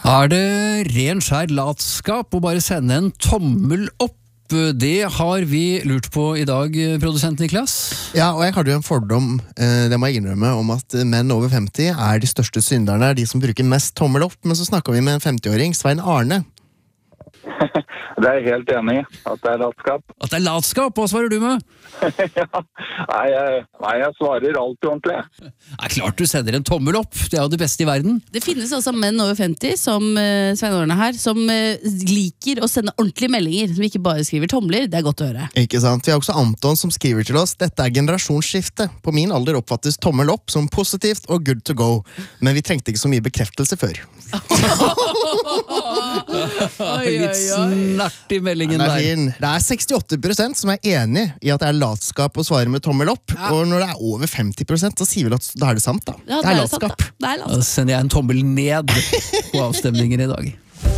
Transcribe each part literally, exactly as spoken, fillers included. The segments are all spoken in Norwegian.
Er det ren skjær latskap å bare sende en tommel opp? Det har vi lurt på i dag, produsent Niklas. Ja, og jeg hadde jo en fordom, det må jeg innrømme, om at menn over femti er de største synderne, de som bruker mest tommel opp, men så snakket vi med en femti-åring, Svein Arne. Det er jeg helt enig i, at det er latskap. At det er latskap? Hva svarer du med? ja, nei, jeg, nei, jeg svarer alltid ordentlig. Det er klart du sender en tommel opp, det er jo det beste i verden. Det finnes også menn over femti, som uh, Svein Arne her, som uh, liker å sende ordentlige meldinger, som ikke bare skriver tomler. Det er godt å høre. Ikke sant? Vi har også Anton som skriver til oss, dette er generasjonsskifte. På min alder oppfattes tommel opp som positivt og good to go, men vi trengte ikke så mye bekreftelse før. Litt snart i meldingen det er der. fin. Det er sekstiåtte prosent som er enig i at det er latskap å svare med tommel opp, ja. Og når det er over femti prosent så sier vi at da er det sant da. Ja, det, er det er latskap. Sant, da. Det er latskap. Da sender jeg en tommel ned på avstemningen i dag.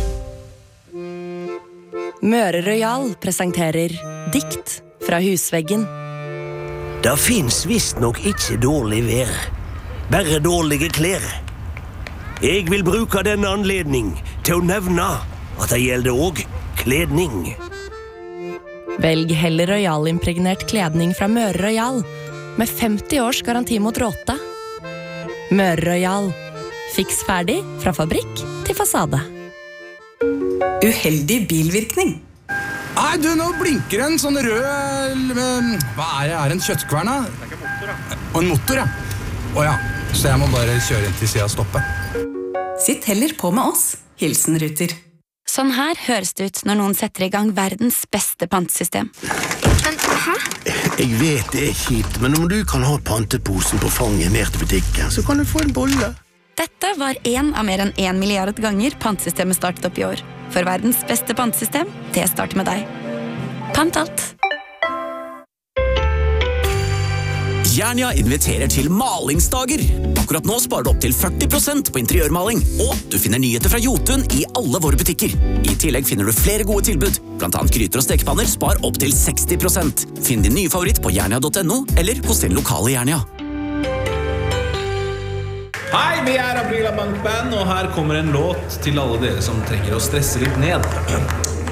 Møre Royal presenterer Dikt fra husveggen. Det finnes visst nok ikke dårlig vær, bare dårlige klær. Jeg vil bruke denne anledning til å nevne at det gjelder også kledning. Velg heller Royal-impregnert kledning fra Møre Royal, med femti års garanti mot råte. Møre Royal. Fiks ferdig fra fabrikk til fasade. Uheldig bilvirkning. Nei, du, nå blinker en sånn rød... Hva er det? Er det en kjøttkvern, da? Det er ikke motor, da. Og en motor, ja. Åja, så jeg må bare kjøre inn til siden og stoppe. Sitt heller på med oss. Hilsen Ruter. Sånn her høres det ut når noen setter i gang verdens beste pantesystem. Men, hæ? Jeg vet det er kjipt, men om du kan ha panteposen på fanget ned til butikken, så kan du få en bolle. Dette var en av mer enn en milliard ganger pantesystemet startet opp i år. For verdens beste pantesystem, det starter med deg. Pant alt. Jernia inviterer til malingsdager. Akkurat nå sparer du opp til førti prosent på interiørmaling, og du finner nyheter fra Jotun i alle våre butikker. I tillegg finner du flere gode tilbud, blant annet gryter og stekepanner spar opp til seksti prosent. Finn din nye favoritt på jernia punktum no, eller hos din lokale Jernia. Hei, vi er Aprila Bank Band, og her kommer en låt til alle dere som trenger å stresse litt ned.